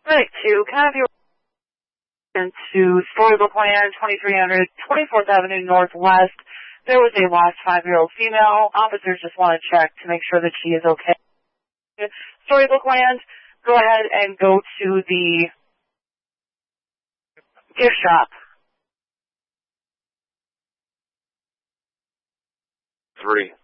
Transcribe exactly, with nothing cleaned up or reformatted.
Right, to kind of your into Storybook Land, twenty-three hundred twenty-fourth Avenue Northwest. There was a lost five-year-old female. Officers just want to check to make sure that she is okay. Storybook Land, go ahead and go to the gift shop. Three.